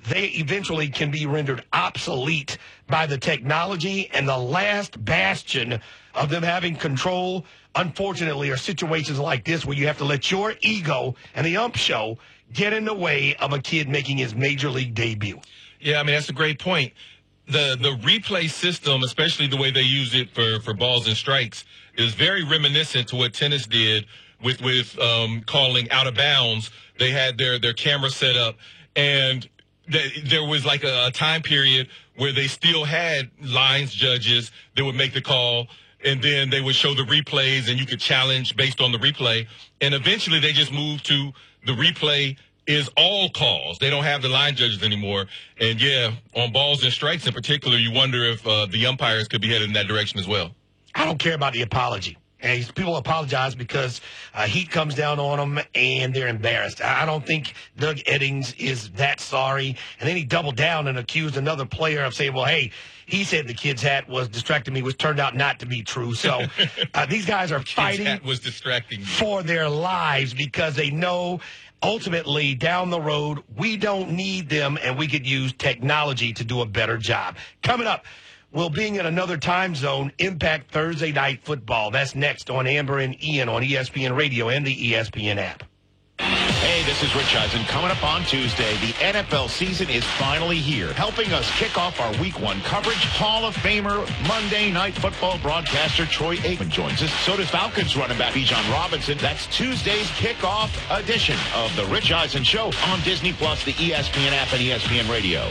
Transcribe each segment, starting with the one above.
they eventually can be rendered obsolete by the technology, and the last bastion of them having control, unfortunately, are situations like this where you have to let your ego and the ump show get in the way of a kid making his major league debut. Yeah, I mean, that's a great point. The replay system, especially the way they use it for balls and strikes, is very reminiscent to what tennis did with calling out of bounds. They had their camera set up, and there was like a time period where they still had lines judges that would make the call, and then they would show the replays, and you could challenge based on the replay. And eventually they just moved to the replay is all calls. They don't have the line judges anymore. And, yeah, on balls and strikes in particular, you wonder if the umpires could be headed in that direction as well. I don't care about the apology. And people apologize because heat comes down on them and they're embarrassed. I don't think Doug Eddings is that sorry. And then he doubled down and accused another player of saying, well, hey, he said the kid's hat was distracting me, which turned out not to be true. So these guys are fighting hat was distracting me for their lives because they know ultimately down the road we don't need them and we could use technology to do a better job. Coming up, well, being in another time zone, Impact Thursday Night Football. That's next on Amber and Ian on ESPN Radio and the ESPN app. Hey, this is Rich Eisen. Coming up on Tuesday, the NFL season is finally here. Helping us kick off our Week 1 coverage, Hall of Famer, Monday Night Football broadcaster Troy Aikman joins us. So does Falcons running back Bijan Robinson. That's Tuesday's kickoff edition of the Rich Eisen Show on Disney+, the ESPN app, and ESPN Radio.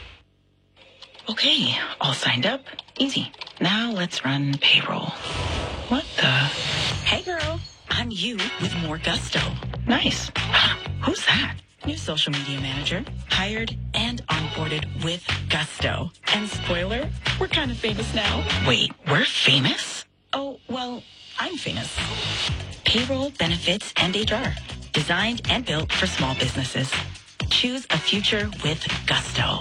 Okay, all signed up. Easy. Now let's run payroll. What the? Hey, girl. I'm you with more gusto. Nice. Who's that? New social media manager. Hired and onboarded with gusto. And spoiler, we're kind of famous now. Wait, we're famous? Oh, well, I'm famous. Payroll, benefits, and HR. Designed and built for small businesses. Choose a future with gusto.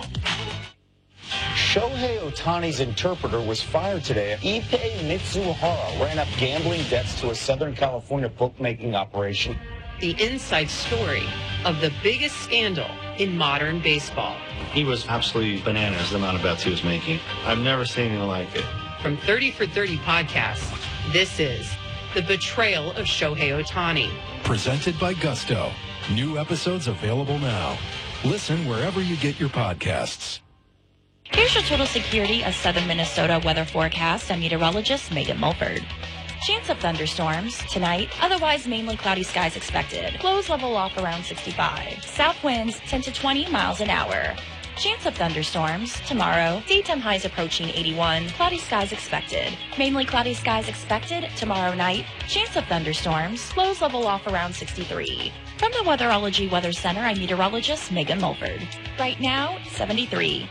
Shohei Ohtani's interpreter was fired today. Ippei Mitsuhara ran up gambling debts to a Southern California bookmaking operation. The inside story of the biggest scandal in modern baseball. He was absolutely bananas, the amount of bets he was making. I've never seen anything like it. From 30 for 30 podcasts, this is The Betrayal of Shohei Ohtani. Presented by Gusto. New episodes available now. Listen wherever you get your podcasts. Here's your total security of southern Minnesota weather forecast. I'm meteorologist Megan Mulford. Chance of thunderstorms tonight, otherwise mainly cloudy skies expected. Lows level off around 65. South winds 10 to 20 miles an hour. Chance of thunderstorms tomorrow. Daytime highs approaching 81. Cloudy skies expected. Mainly cloudy skies expected tomorrow night. Chance of thunderstorms. Lows level off around 63. From the Weatherology Weather Center, I'm meteorologist Megan Mulford. Right now, 73.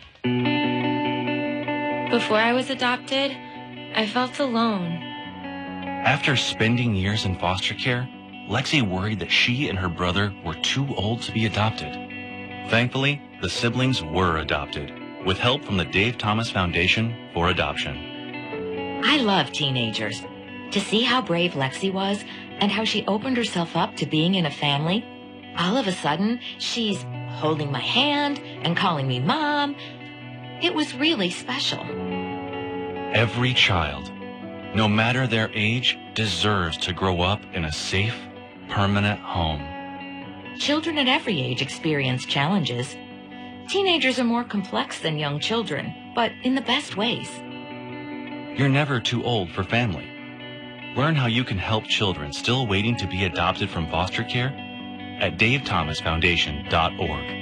Before I was adopted, I felt alone. After spending years in foster care, Lexi worried that she and her brother were too old to be adopted. Thankfully, the siblings were adopted, with help from the Dave Thomas Foundation for Adoption. I love teenagers. To see how brave Lexi was and how she opened herself up to being in a family, all of a sudden, she's holding my hand and calling me Mom. It was really special. Every child, no matter their age, deserves to grow up in a safe, permanent home. Children at every age experience challenges. Teenagers are more complex than young children, but in the best ways. You're never too old for family. Learn how you can help children still waiting to be adopted from foster care at davethomasfoundation.org.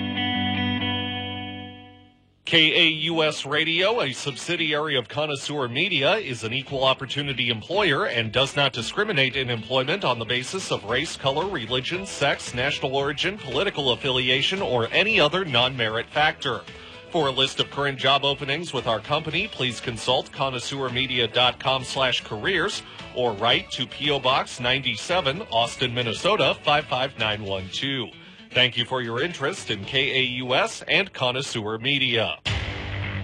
KAUS Radio, a subsidiary of Connoisseur Media, is an equal opportunity employer and does not discriminate in employment on the basis of race, color, religion, sex, national origin, political affiliation, or any other non-merit factor. For a list of current job openings with our company, please consult connoisseurmedia.com/careers or write to P.O. Box 97, Austin, Minnesota 55912. Thank you for your interest in KAUS and Connoisseur Media.